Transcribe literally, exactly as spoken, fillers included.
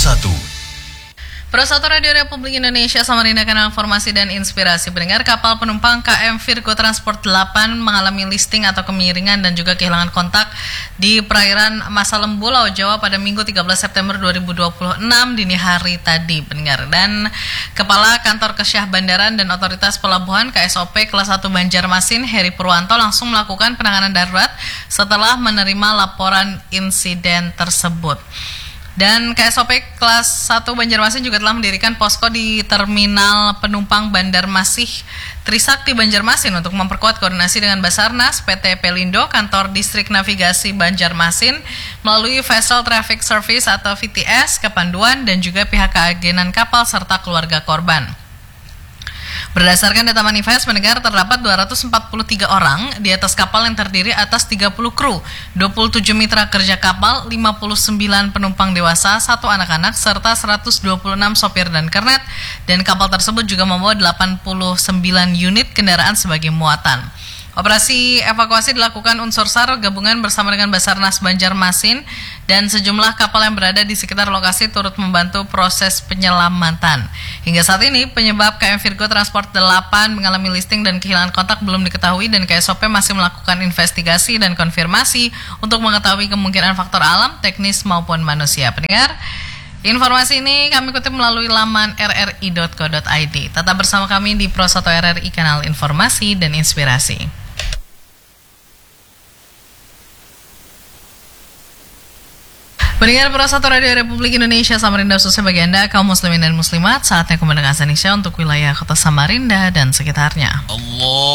satu. Persatu Radio Republik Indonesia Samarinda, kanal informasi dan inspirasi. Pendengar, kapal penumpang K M Virgo Transport delapan mengalami listing atau kemiringan dan juga kehilangan kontak di perairan Masalembu, Laut Jawa pada Minggu tiga belas September dua ribu dua puluh enam dini hari tadi, pendengar. Dan Kepala Kantor Kesyah Bandaran dan Otoritas Pelabuhan K S O P kelas satu Banjarmasin, Heri Purwanto, langsung melakukan penanganan darurat setelah menerima laporan insiden tersebut. Dan K S O P kelas satu Banjarmasin juga telah mendirikan posko di Terminal Penumpang Bandar Masih Trisakti Banjarmasin untuk memperkuat koordinasi dengan Basarnas, P T Pelindo, Kantor Distrik Navigasi Banjarmasin melalui Vessel Traffic Service atau V T S, kepanduan dan juga pihak keagenan kapal serta keluarga korban. Berdasarkan data manifest, pendengar, terdapat dua ratus empat puluh tiga orang di atas kapal yang terdiri atas tiga puluh kru, dua puluh tujuh mitra kerja kapal, lima puluh sembilan penumpang dewasa, satu anak-anak, serta seratus dua puluh enam sopir dan kernet. Dan kapal tersebut juga membawa delapan puluh sembilan unit kendaraan sebagai muatan. Operasi evakuasi dilakukan unsur SAR gabungan bersama dengan Basarnas Banjarmasin, dan sejumlah kapal yang berada di sekitar lokasi turut membantu proses penyelamatan. Hingga saat ini penyebab K M Virgo Transport delapan mengalami listing dan kehilangan kontak belum diketahui, dan K S O P masih melakukan investigasi dan konfirmasi untuk mengetahui kemungkinan faktor alam, teknis maupun manusia. Pendengar, informasi ini kami kutip melalui laman r r i dot co dot i d. Tetap bersama kami di Prosatu R R I, kanal informasi dan inspirasi. Pendengar Prosatu Radio Republik Indonesia Samarinda, khususnya bagi Anda kaum muslimin dan muslimat, saatnya kembali ke Indonesia untuk wilayah kota Samarinda dan sekitarnya. Allah.